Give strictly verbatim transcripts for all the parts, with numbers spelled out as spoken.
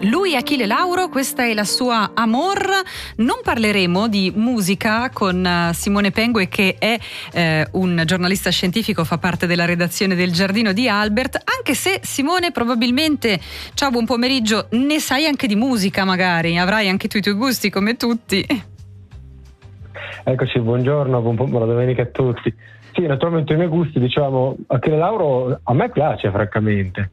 Lui è Achille Lauro, questa è la sua Amor. Non parleremo di musica con Simone Pengue, che è eh, un giornalista scientifico, fa parte della redazione del Giardino di Albert, anche se Simone probabilmente, ciao, buon pomeriggio, ne sai anche di musica, magari avrai anche tu i tuoi gusti come tutti. Eccoci, buongiorno, buon, buona domenica a tutti. Sì, naturalmente i miei gusti, diciamo, Achille Lauro a me piace francamente.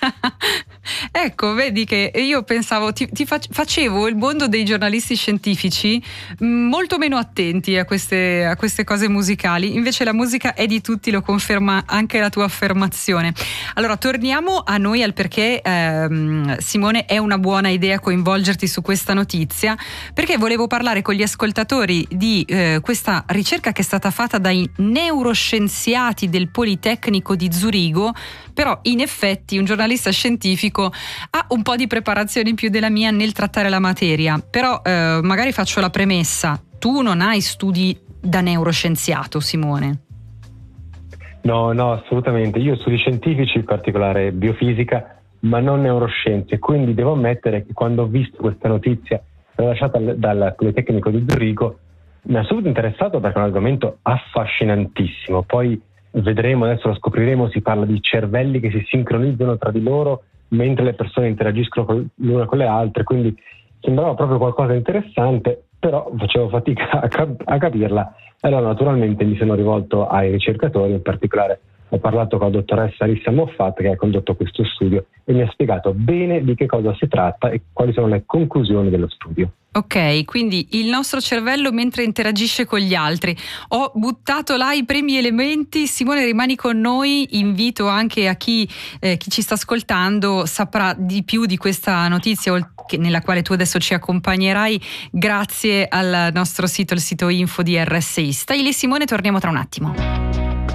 Ecco, vedi che io pensavo, ti, ti facevo il mondo dei giornalisti scientifici molto meno attenti a queste, a queste cose musicali, invece la musica è di tutti, lo conferma anche la tua affermazione. Allora, torniamo a noi, al perché ehm, Simone è una buona idea coinvolgerti su questa notizia, perché volevo parlare con gli ascoltatori di eh, questa ricerca che è stata fatta dai neuroscienziati del Politecnico di Zurigo. Però in effetti un giornalista scientifico ha un po' di preparazione in più della mia nel trattare la materia, però eh, magari faccio la premessa: tu non hai studi da neuroscienziato, Simone? No, no, assolutamente. Io studi scientifici, in particolare biofisica, ma non neuroscienze, quindi devo ammettere che quando ho visto questa notizia rilasciata dal Politecnico di Zurigo mi ha subito interessato, perché è un argomento affascinantissimo. Poi vedremo, adesso lo scopriremo, si parla di cervelli che si sincronizzano tra di loro mentre le persone interagiscono con l'una con le altre, quindi sembrava proprio qualcosa di interessante, però facevo fatica a, cap- a capirla. Allora naturalmente mi sono rivolto ai ricercatori, in particolare ho parlato con la dottoressa Alissa Moffat, che ha condotto questo studio, e mi ha spiegato bene di che cosa si tratta e quali sono le conclusioni dello studio. Ok, quindi il nostro cervello mentre interagisce con gli altri. Ho buttato là i primi elementi. Simone, rimani con noi. Invito anche a chi, eh, chi ci sta ascoltando saprà di più di questa notizia, nella quale tu adesso ci accompagnerai, grazie al nostro sito, il sito info di R S I. Stai lì, Simone, torniamo tra un attimo.